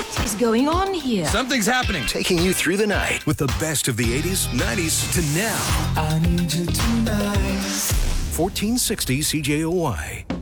What is going on here? Something's happening. Taking you through the night with the best of the 80s, 90s to now. I need you tonight. 1460 CJOY.